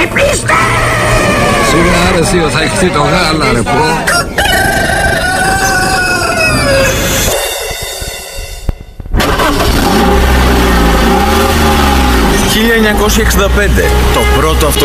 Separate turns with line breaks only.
ξυπνήστε!
Σιγά ρε Θείο, θα έχεις το γάλα ρε πω.
1965, το πρώτο